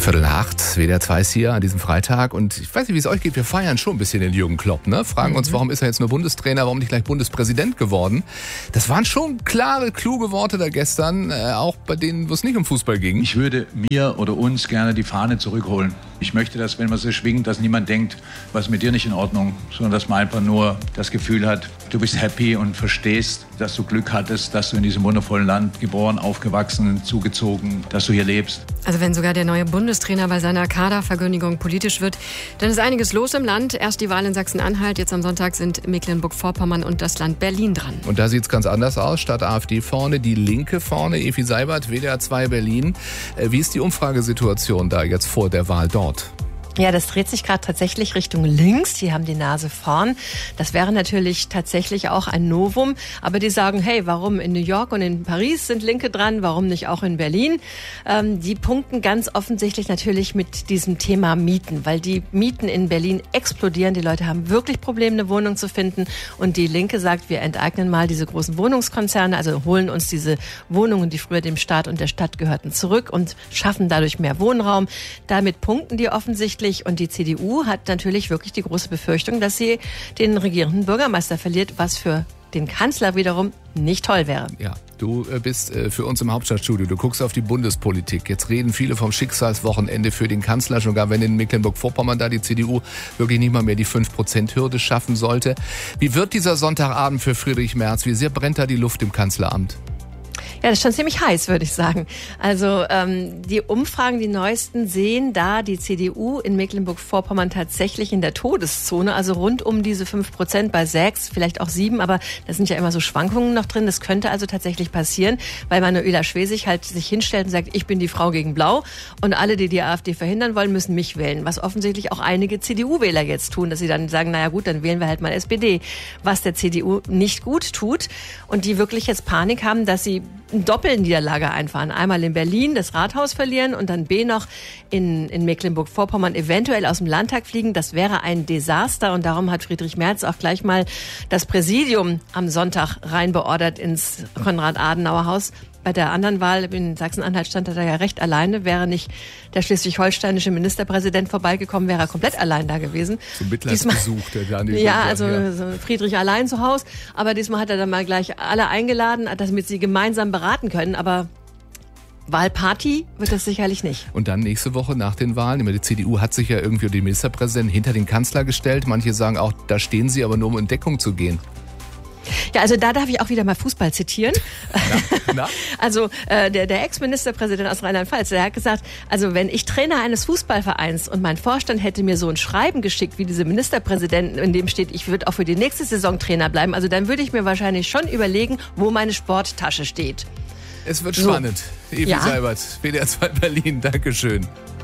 7:45, WDR 2 ist hier an diesem Freitag und ich weiß nicht, wie es euch geht, wir feiern schon ein bisschen den Jürgen Klopp, ne? Fragen uns, warum ist er jetzt nur Bundestrainer, warum nicht gleich Bundespräsident geworden? Das waren schon klare, kluge Worte da gestern, auch bei denen, wo es nicht um Fußball ging. Ich würde mir oder uns gerne die Fahne zurückholen. Ich möchte, dass, wenn man sie schwingt, dass niemand denkt, was ist mit dir nicht in Ordnung, sondern dass man einfach nur das Gefühl hat, du bist happy und verstehst, dass du Glück hattest, dass du in diesem wundervollen Land geboren, aufgewachsen, zugezogen, dass du hier lebst. Also wenn sogar der neue Bundestrainer bei seiner Kaderverkündigung politisch wird, dann ist einiges los im Land. Erst die Wahl in Sachsen-Anhalt, jetzt am Sonntag sind Mecklenburg-Vorpommern und das Land Berlin dran. Und da sieht es ganz anders aus. Statt AfD vorne, die Linke vorne. Evi Seibert, WDR 2 Berlin. Wie ist die Umfragesituation da jetzt vor der Wahl dort? Ja, das dreht sich gerade tatsächlich Richtung links. Die haben die Nase vorn. Das wäre natürlich tatsächlich auch ein Novum. Aber die sagen, hey, warum in New York und in Paris sind Linke dran? Warum nicht auch in Berlin? Die punkten ganz offensichtlich natürlich mit diesem Thema Mieten, weil die Mieten in Berlin explodieren. Die Leute haben wirklich Probleme, eine Wohnung zu finden. Und die Linke sagt, wir enteignen mal diese großen Wohnungskonzerne, also holen uns diese Wohnungen, die früher dem Staat und der Stadt gehörten, zurück und schaffen dadurch mehr Wohnraum. Damit punkten die offensichtlich. Und die CDU hat natürlich wirklich die große Befürchtung, dass sie den regierenden Bürgermeister verliert, was für den Kanzler wiederum nicht toll wäre. Ja, du bist für uns im Hauptstadtstudio. Du guckst auf die Bundespolitik. Jetzt reden viele vom Schicksalswochenende für den Kanzler, schon gar wenn in Mecklenburg-Vorpommern da die CDU wirklich nicht mal mehr die 5%-Hürde schaffen sollte. Wie wird dieser Sonntagabend für Friedrich Merz? Wie sehr brennt da die Luft im Kanzleramt? Ja, das ist schon ziemlich heiß, würde ich sagen. Also die Umfragen, die neuesten, sehen da die CDU in Mecklenburg-Vorpommern tatsächlich in der Todeszone, also rund um diese 5%, bei 6, vielleicht auch 7, aber da sind ja immer so Schwankungen noch drin. Das könnte also tatsächlich passieren, weil Manuela Schwesig halt sich hinstellt und sagt, ich bin die Frau gegen Blau und alle, die die AfD verhindern wollen, müssen mich wählen. Was offensichtlich auch einige CDU-Wähler jetzt tun, dass sie dann sagen, naja gut, dann wählen wir halt mal SPD. Was der CDU nicht gut tut und die wirklich jetzt Panik haben, dass sie eine Doppelniederlage einfahren. Einmal in Berlin das Rathaus verlieren und dann B noch in Mecklenburg-Vorpommern eventuell aus dem Landtag fliegen. Das wäre ein Desaster und darum hat Friedrich Merz auch gleich mal das Präsidium am Sonntag reinbeordert ins Konrad-Adenauer-Haus. Bei der anderen Wahl in Sachsen-Anhalt stand er da ja recht alleine. Wäre nicht der schleswig-holsteinische Ministerpräsident vorbeigekommen, wäre er komplett allein da gewesen. Zum Mitleidsbesuch der Daniel. Ja, also Friedrich allein zu Hause. Aber diesmal hat er dann mal gleich alle eingeladen, damit sie gemeinsam beraten können. Aber Wahlparty wird das sicherlich nicht. Und dann nächste Woche nach den Wahlen, die CDU hat sich ja irgendwie die Ministerpräsidenten hinter den Kanzler gestellt. Manche sagen auch, da stehen sie aber nur, um in Deckung zu gehen. Ja, also da darf ich auch wieder mal Fußball zitieren. Na? Also der Ex-Ministerpräsident aus Rheinland-Pfalz, der hat gesagt, also wenn ich Trainer eines Fußballvereins und mein Vorstand hätte mir so ein Schreiben geschickt wie diese Ministerpräsidenten, in dem steht, ich würde auch für die nächste Saison Trainer bleiben, also dann würde ich mir wahrscheinlich schon überlegen, wo meine Sporttasche steht. Es wird spannend. Evi Seibert, WDR 2 Berlin, Dankeschön.